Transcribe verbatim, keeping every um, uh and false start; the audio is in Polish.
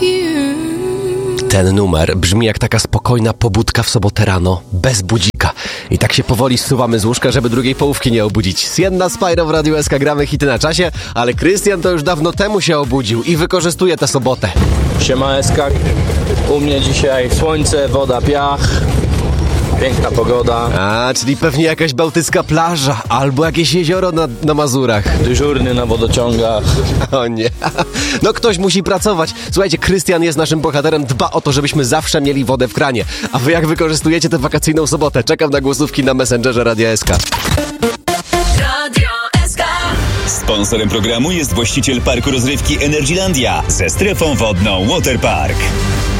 Ten numer brzmi jak taka spokojna pobudka w sobotę rano, bez budzika. I tak się powoli zsuwamy z łóżka, żeby drugiej połówki nie obudzić. Sienna, Spyro w Radiu S K, gramy hity na czasie, ale Krystian to już dawno temu się obudził i wykorzystuje tę sobotę. Siema S K, u mnie dzisiaj słońce, woda, piach, piękna pogoda. A, czyli pewnie jakaś bałtycka plaża albo jakieś jezioro na, na Mazurach. Dyżurny na wodociągach. O nie, no ktoś musi pracować. Słuchajcie, Krystian jest naszym bohaterem, dba o to, żebyśmy zawsze mieli wodę w kranie. A wy jak wykorzystujecie tę wakacyjną sobotę? Czekam na głosówki na Messengerze Radia S K. Radio S K. Sponsorem programu jest właściciel parku rozrywki Energylandia ze strefą wodną Waterpark.